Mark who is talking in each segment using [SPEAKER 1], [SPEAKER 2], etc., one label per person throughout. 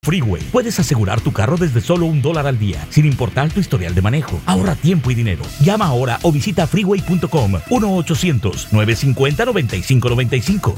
[SPEAKER 1] Freeway. Puedes asegurar tu carro desde solo $1 al día, sin importar tu historial de manejo. Ahorra tiempo y dinero. Llama ahora o visita freeway.com. 1-800-950-9595.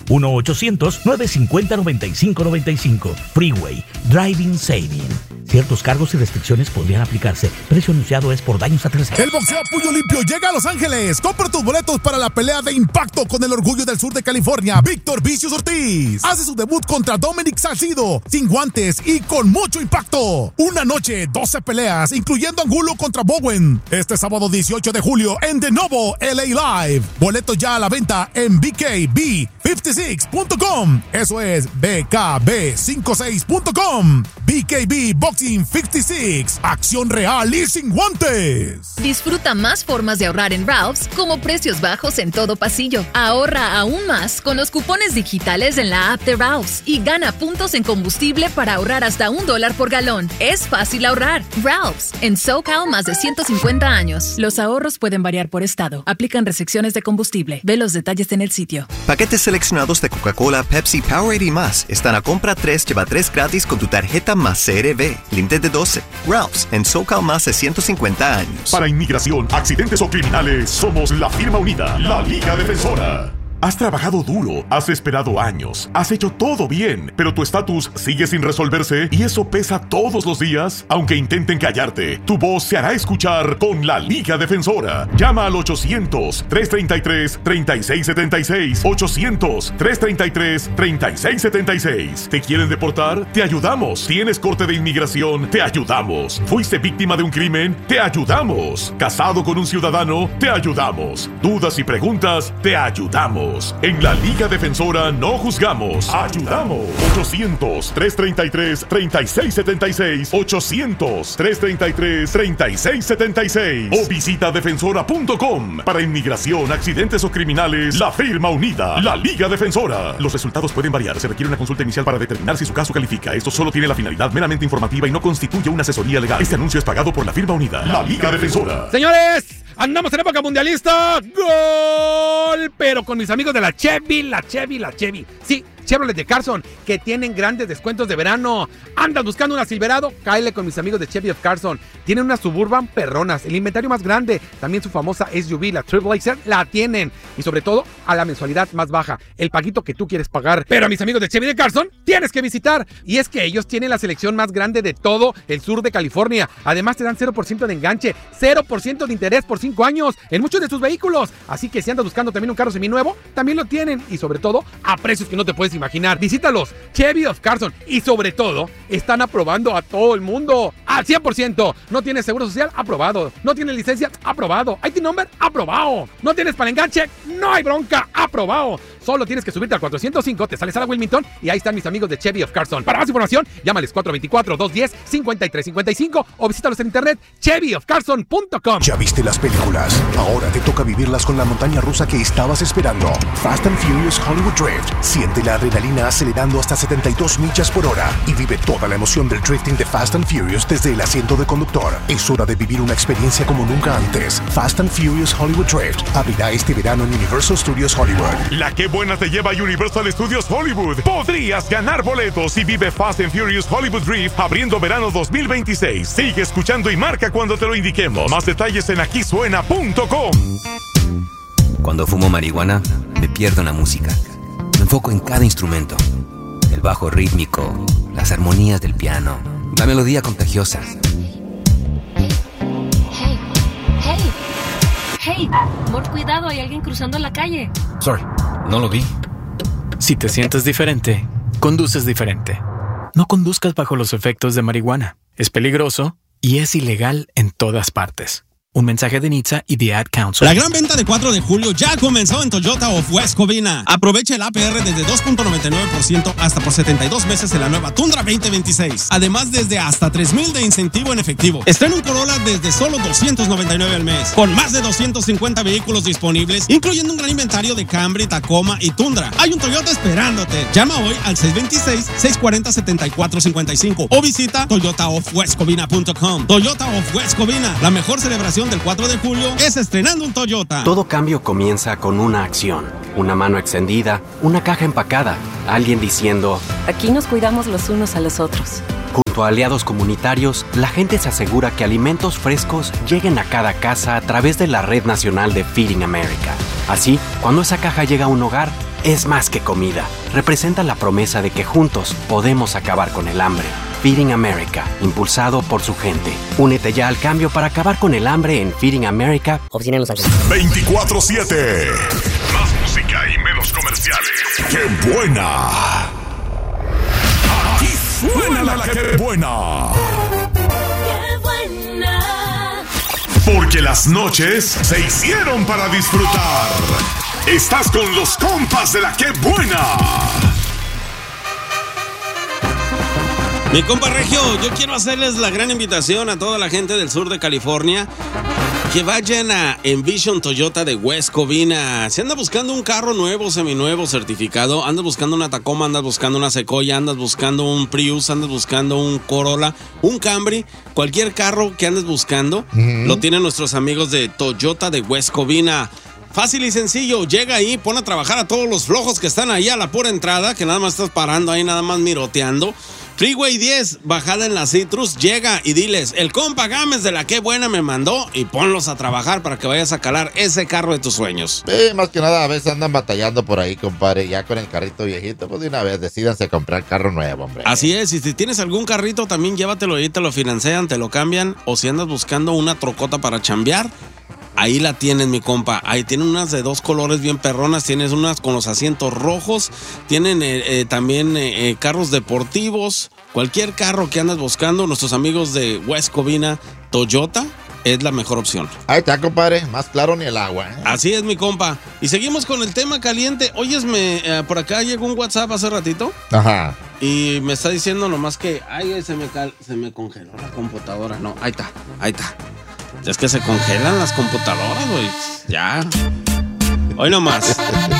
[SPEAKER 1] 1-800-950-9595. Freeway. Driving Saving. Ciertos cargos y restricciones podrían aplicarse. Precio anunciado es por daños a terceros.
[SPEAKER 2] El boxeo a puño limpio llega a Los Ángeles. Compra tus boletos para la pelea de impacto con el orgullo del sur de California, Víctor Vicious Ortiz. Hace su debut contra Dominic Salcido, sin guantes y con mucho impacto. Una noche, 12 peleas, incluyendo Angulo contra Bowen. Este sábado 18 de julio en The Novo LA Live. Boletos ya a la venta en BKB56.com. Eso es BKB56.com. BKB Boxing 56. Acción real y sin guantes.
[SPEAKER 3] Disfruta más formas de ahorrar en Ralph's, como precios bajos en todo pasillo. Ahorra aún más con los cupones digitales en la app de Ralph's y gana puntos en combustible para ahorrar hasta $1 por galón. Es fácil ahorrar. Ralph's, en SoCal más de 150 años. Los ahorros pueden variar por estado. Aplican restricciones de combustible. Ve los detalles en el sitio.
[SPEAKER 4] Paquetes seleccionados de Coca-Cola, Pepsi, Powerade y más están a compra 3, lleva 3 gratis con tu tarjeta más CRV. Límite de 12. Ralph's, en SoCal más de 150 años.
[SPEAKER 5] Para inmigración, accidentes o criminales, somos la firma unida, la Liga Defensora. Has trabajado duro, has esperado años, has hecho todo bien, pero tu estatus sigue sin resolverse y eso pesa todos los días. Aunque intenten callarte, tu voz se hará escuchar con la Liga Defensora. Llama al 800-333-3676. 800-333-3676. ¿Te quieren deportar? Te ayudamos. ¿Tienes corte de inmigración? Te ayudamos. ¿Fuiste víctima de un crimen? Te ayudamos. ¿Casado con un ciudadano? Te ayudamos. ¿Dudas y preguntas? Te ayudamos. En la Liga Defensora no juzgamos, ayudamos. 800-333-3676. 800-333-3676. O visita defensora.com. Para inmigración, accidentes o criminales, la firma unida, la Liga Defensora. Los resultados pueden variar. Se requiere una consulta inicial para determinar si su caso califica. Esto solo tiene la finalidad meramente informativa y no constituye una asesoría legal. Este anuncio es pagado por la firma unida, la Liga Defensora.
[SPEAKER 6] Señores, andamos en época mundialista. ¡Gol! Pero con mis amigos de la Chevy. Sí, Chevrolet de Carson, que tienen grandes descuentos de verano. ¿Andas buscando una Silverado? Cáele con mis amigos de Chevy of Carson. Tienen una Suburban perronas, el inventario más grande. También su famosa SUV, la Trailblazer, la tienen. Y sobre todo, a la mensualidad más baja, el paguito que tú quieres pagar. Pero a mis amigos de Chevy de Carson, tienes que visitar. Y es que ellos tienen la selección más grande de todo el sur de California. Además, te dan 0% de enganche, 0% de interés por 5 años en muchos de tus vehículos. Así que si andas buscando también un carro seminuevo, también lo tienen. Y sobre todo, a precios que no te puedes imaginar. Visítalos, Chevy of Carson. Y sobre todo, están aprobando a todo el mundo al 100%. ¿No tienes seguro social? Aprobado. ¿No tienes licencia? Aprobado. ¿IT number? Aprobado. ¿No tienes para enganche? No hay bronca. Aprobado. Solo tienes que subirte al 405, te sales a la Wilmington y ahí están mis amigos de Chevy of Carson. Para más información, llámales 424-210-5355 o visítalos en internet chevyofcarson.com.
[SPEAKER 7] ¿Ya viste las películas? Ahora te toca vivirlas con la montaña rusa que estabas esperando. Fast and Furious Hollywood Drift. Siente la adrenalina acelerando hasta 72 millas por hora y vive toda la emoción del drifting de Fast and Furious desde el asiento de conductor. Es hora de vivir una experiencia como nunca antes. Fast and Furious Hollywood Drift abrirá este verano en Universal Studios Hollywood.
[SPEAKER 5] La que buena te lleva a Universal Studios Hollywood. Podrías ganar boletos y vive Fast and Furious Hollywood Drift abriendo verano 2026. Sigue escuchando y marca cuando te lo indiquemos. Más detalles en aquisuena.com.
[SPEAKER 8] Cuando fumo marihuana, me pierdo en la música. Me enfoco en cada instrumento. El bajo rítmico, las armonías del piano, la melodía contagiosa.
[SPEAKER 9] Hey, amor, cuidado, hay alguien cruzando la calle.
[SPEAKER 10] Sorry, no lo vi. Si te sientes diferente, conduces diferente. No conduzcas bajo los efectos de marihuana. Es peligroso y es ilegal en todas partes. Un mensaje de NHTSA y The Ad Council.
[SPEAKER 11] La gran venta de 4 de julio ya comenzó en Toyota of West Covina. Aprovecha el APR desde 2.99% hasta por 72 meses en la nueva Tundra 2026. Además, desde hasta $3,000 de incentivo en efectivo. Estrena un Corolla desde solo $299 al mes. Con más de 250 vehículos disponibles, incluyendo un gran inventario de Camry, Tacoma y Tundra. Hay un Toyota esperándote. Llama hoy al 626-640-7455 o visita toyotaofwestcovina.com. Toyota of West Covina, la mejor celebración promoción del 4 de julio es estrenando un Toyota.
[SPEAKER 12] Todo cambio comienza con una acción, una mano extendida, una caja empacada, alguien diciendo:
[SPEAKER 13] aquí nos cuidamos los unos a los otros.
[SPEAKER 12] Junto a aliados comunitarios, la gente se asegura que alimentos frescos lleguen a cada casa a través de la Red Nacional de Feeding America. Así, cuando esa caja llega a un hogar, es más que comida. Representa la promesa de que juntos podemos acabar con el hambre. Feeding America, impulsado por su gente. Únete ya al cambio para acabar con el hambre en Feeding America.
[SPEAKER 14] Oficina en Los Ángeles.
[SPEAKER 5] 24/7. Más música y menos comerciales. ¡Qué buena! Aquí suena la que buena.
[SPEAKER 15] ¡Qué buena!
[SPEAKER 5] Porque las noches se hicieron para disfrutar. Estás con los compas de la que buena.
[SPEAKER 11] Mi compa Regio, yo quiero hacerles la gran invitación a toda la gente del sur de California que vayan a Envision Toyota de West Covina. Si andas buscando un carro nuevo, seminuevo, certificado, andas buscando una Tacoma, andas buscando una Sequoia, andas buscando un Prius, andas buscando un Corolla, un Camry, cualquier carro que andes buscando, lo tienen nuestros amigos de Toyota de West Covina. Fácil y sencillo, llega ahí, pon a trabajar a todos los flojos que están ahí a la pura entrada, que nada más estás parando ahí, nada más miroteando. Freeway 10, bajada en la Citrus, llega y diles, el compa Gámez de la que buena me mandó, y ponlos a trabajar para que vayas a calar ese carro de tus sueños.
[SPEAKER 16] Sí, más que nada a veces andan batallando por ahí, compadre, ya con el carrito viejito, pues de una vez decídanse comprar carro nuevo, hombre.
[SPEAKER 11] Así es, y si tienes algún carrito también llévatelo ahí, te lo financian, te lo cambian, o si andas buscando una trocota para chambear, ahí la tienen, mi compa. Ahí tienen unas de 2 colores bien perronas. Tienes unas con los asientos rojos. Tienen también carros deportivos. Cualquier carro que andas buscando, nuestros amigos de West Covina Toyota es la mejor opción.
[SPEAKER 16] Ahí está, compadre. Más claro ni el agua, ¿eh?
[SPEAKER 11] Así es, mi compa. Y seguimos con el tema caliente. Óyesme, por acá llegó un WhatsApp hace ratito.
[SPEAKER 16] Ajá.
[SPEAKER 11] Y me está diciendo nomás que, ay, se me congeló la computadora. No, ahí está. Es que se congelan las computadoras, güey. Ya. Hoy nomás.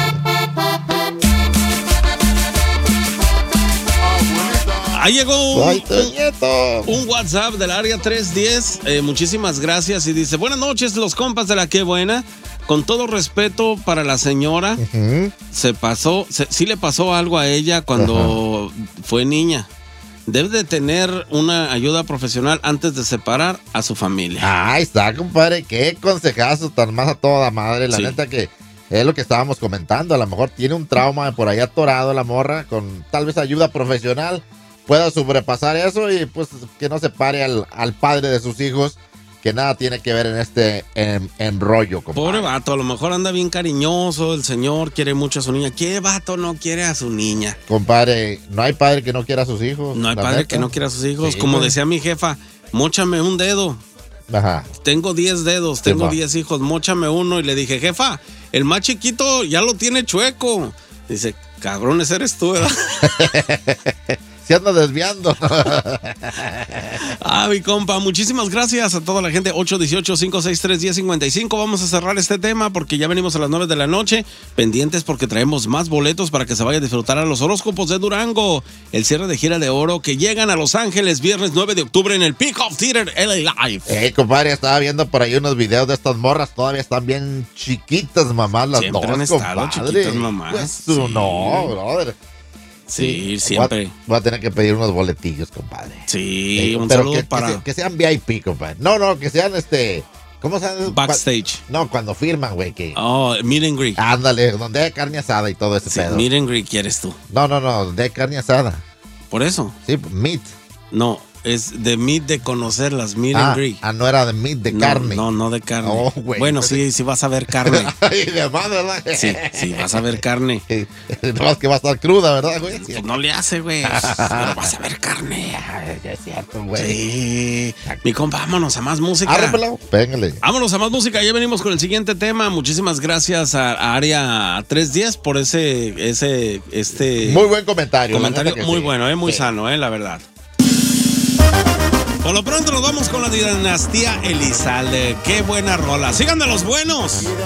[SPEAKER 11] Ahí llegó un WhatsApp del área 310. Muchísimas gracias. Y dice, buenas noches, los compas de la que buena. Con todo respeto para la señora, sí le pasó algo a ella cuando fue niña. Debe de tener una ayuda profesional antes de separar a su familia.
[SPEAKER 16] Ahí está, compadre. Qué consejazo tan más a toda madre. La neta que es lo que estábamos comentando. A lo mejor tiene un trauma por ahí atorado la morra. Con tal vez ayuda profesional pueda sobrepasar eso y pues que no separe al padre de sus hijos, que nada tiene que ver en este enrollo, compadre.
[SPEAKER 11] Pobre vato, a lo mejor anda bien cariñoso, el señor quiere mucho a su niña. ¿Qué vato no quiere a su niña?
[SPEAKER 16] Compadre, no hay padre que no quiera a sus hijos.
[SPEAKER 11] No hay padre que no quiera a sus hijos. Sí, como decía mi jefa, móchame un dedo.
[SPEAKER 16] Ajá.
[SPEAKER 11] Tengo 10 dedos, tengo 10 hijos, móchame uno. Y le dije, jefa, el más chiquito ya lo tiene chueco. Dice, cabrones eres tú, ¿verdad?
[SPEAKER 16] Se anda desviando.
[SPEAKER 11] Mi compa, muchísimas gracias a toda la gente. 818-563-1055. Vamos a cerrar este tema porque ya venimos a las 9 de la noche. Pendientes porque traemos más boletos para que se vaya a disfrutar a los horóscopos de Durango. El cierre de gira de oro que llegan a Los Ángeles viernes 9 de octubre en el Peacock Theater LA Live.
[SPEAKER 16] Compadre, estaba viendo por ahí unos videos de estas morras. Todavía están bien chiquitas, mamás, las
[SPEAKER 11] siempre
[SPEAKER 16] dos,
[SPEAKER 11] han estado
[SPEAKER 16] compadre.
[SPEAKER 11] chiquitas, mamás.
[SPEAKER 16] Pues,
[SPEAKER 11] sí.
[SPEAKER 16] No, brother.
[SPEAKER 11] Sí, siempre.
[SPEAKER 16] Voy a tener que pedir unos boletillos, compadre.
[SPEAKER 11] Sí, un
[SPEAKER 16] pero
[SPEAKER 11] saludo para...
[SPEAKER 16] que sean VIP, compadre. No, que sean ¿cómo se llama?
[SPEAKER 11] Backstage.
[SPEAKER 16] No, cuando firman, güey.
[SPEAKER 11] Meet and greet.
[SPEAKER 16] Ándale, donde hay carne asada y todo ese pedo.
[SPEAKER 11] Meet and greet quieres tú.
[SPEAKER 16] No, donde hay carne asada.
[SPEAKER 11] ¿Por eso?
[SPEAKER 16] Sí, meet.
[SPEAKER 11] No, es de meet de conocerlas, meet and greet.
[SPEAKER 16] No era de meat, de carne.
[SPEAKER 11] No de carne.
[SPEAKER 16] Oh, güey.
[SPEAKER 11] Bueno, sí vas a ver carne.
[SPEAKER 16] Ay, de más, ¿verdad?
[SPEAKER 11] Sí, vas a ver carne.
[SPEAKER 16] No es que va a estar cruda, ¿verdad, güey?
[SPEAKER 11] Pues no le hace, güey. Pero vas a ver carne.
[SPEAKER 16] Es cierto, güey.
[SPEAKER 11] Sí. Mi compa, vámonos a más música.
[SPEAKER 16] Árrepelo, véngale.
[SPEAKER 11] Vámonos a más música. Ya venimos con el siguiente tema. Muchísimas gracias a Área 310 por este
[SPEAKER 16] muy buen comentario.
[SPEAKER 11] Muy bueno, muy sano, la verdad. Por lo pronto nos vamos con la dinastía Elizalde. Qué buena rola. Sigan de los buenos.